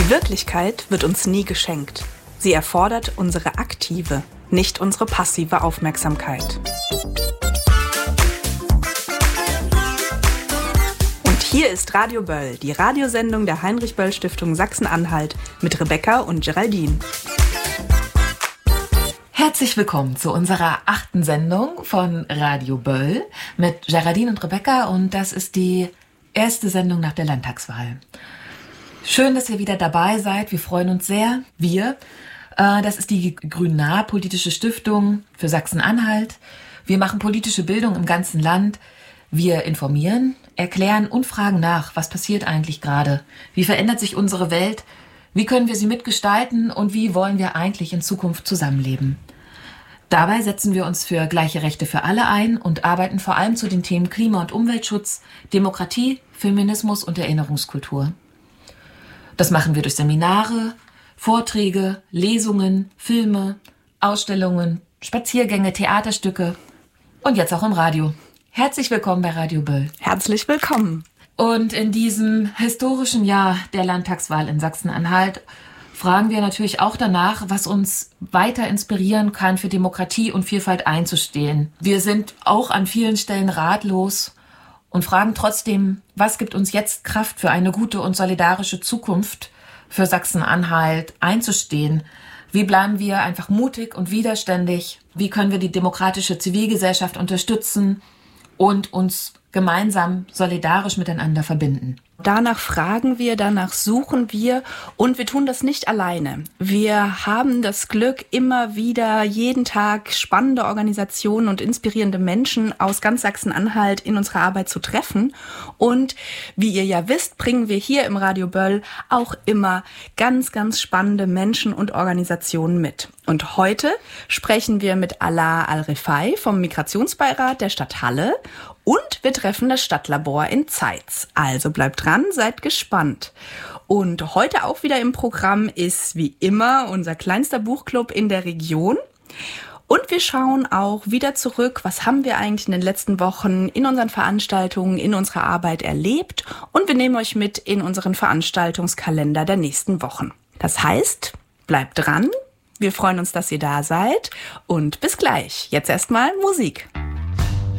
Die Wirklichkeit wird uns nie geschenkt. Sie erfordert unsere aktive, nicht unsere passive Aufmerksamkeit. Und hier ist Radio Böll, die Radiosendung der Heinrich-Böll-Stiftung Sachsen-Anhalt mit Rebecca und Geraldine. Herzlich willkommen zu unserer 8. Sendung von Radio Böll mit Geraldine und Rebecca, und das ist die erste Sendung nach der Landtagswahl. Schön, dass ihr wieder dabei seid. Wir freuen uns sehr. Das ist die grün-nahe politische Stiftung für Sachsen-Anhalt. Wir machen politische Bildung im ganzen Land. Wir informieren, erklären und fragen nach, was passiert eigentlich gerade? Wie verändert sich unsere Welt? Wie können wir sie mitgestalten und wie wollen wir eigentlich in Zukunft zusammenleben? Dabei setzen wir uns für gleiche Rechte für alle ein und arbeiten vor allem zu den Themen Klima- und Umweltschutz, Demokratie, Feminismus und Erinnerungskultur. Das machen wir durch Seminare, Vorträge, Lesungen, Filme, Ausstellungen, Spaziergänge, Theaterstücke und jetzt auch im Radio. Herzlich willkommen bei Radio Böll. Herzlich willkommen. Und in diesem historischen Jahr der Landtagswahl in Sachsen-Anhalt fragen wir natürlich auch danach, was uns weiter inspirieren kann, für Demokratie und Vielfalt einzustehen. Wir sind auch an vielen Stellen ratlos und fragen trotzdem, was gibt uns jetzt Kraft, für eine gute und solidarische Zukunft für Sachsen-Anhalt einzustehen? Wie bleiben wir einfach mutig und widerständig? Wie können wir die demokratische Zivilgesellschaft unterstützen und uns gemeinsam solidarisch miteinander verbinden? Danach fragen wir, danach suchen wir, und wir tun das nicht alleine. Wir haben das Glück, immer wieder jeden Tag spannende Organisationen und inspirierende Menschen aus ganz Sachsen-Anhalt in unserer Arbeit zu treffen. Und wie ihr ja wisst, bringen wir hier im Radio Böll auch immer ganz, ganz spannende Menschen und Organisationen mit. Und heute sprechen wir mit Alaa Al-Rifai vom Migrationsbeirat der Stadt Halle. Und wir treffen das Stadtlabor in Zeitz. Also bleibt dran, seid gespannt. Und heute auch wieder im Programm ist wie immer unser kleinster Buchclub in der Region. Und wir schauen auch wieder zurück, was haben wir eigentlich in den letzten Wochen in unseren Veranstaltungen, in unserer Arbeit erlebt. Und wir nehmen euch mit in unseren Veranstaltungskalender der nächsten Wochen. Das heißt, bleibt dran. Wir freuen uns, dass ihr da seid. Und bis gleich. Jetzt erstmal Musik.